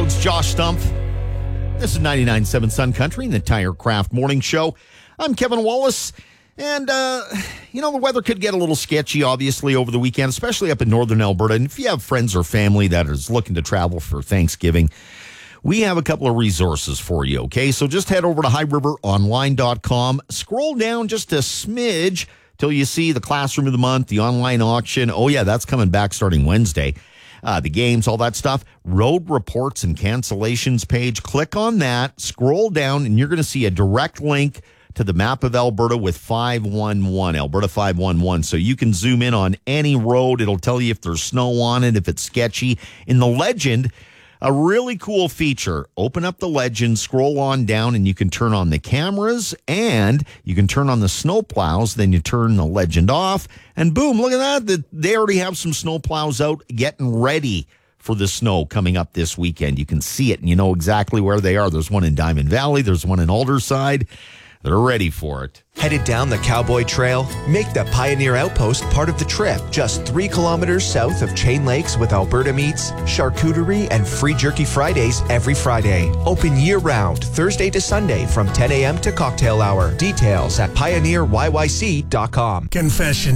It's Josh Stumpf. This is 99.7 Sun Country and the Tire Craft Morning Show. I'm Kevin Wallace. And, the weather could get a little sketchy, obviously, over the weekend, especially up in northern Alberta. And if you have friends or family that is looking to travel for Thanksgiving, we have a couple of resources for you, okay? So just head over to highriveronline.com. Scroll down just a smidge till you see the Classroom of the Month, the online auction. Oh, yeah, that's coming back starting Wednesday. The games, all that stuff. Road reports and cancellations page. Click on that, scroll down, and you're going to see a direct link to the map of Alberta with 511, Alberta 511. So you can zoom in on any road. It'll tell you if there's snow on it, if it's sketchy. In the legend, a really cool feature. Open up the legend, scroll on down, and you can turn on the cameras and you can turn on the snow plows. Then you turn the legend off and boom, look at that. They already have some snow plows out getting ready for the snow coming up this weekend. You can see it and you know exactly where they are. There's one in Diamond Valley. There's one in Alderside. They're ready for it. Headed down the Cowboy Trail? Make the Pioneer Outpost part of the trip. Just 3 kilometers south of Chain Lakes with Alberta meats, charcuterie, and free jerky Fridays every Friday. Open year-round, Thursday to Sunday from 10 a.m. to cocktail hour. Details at pioneeryyc.com. Confession.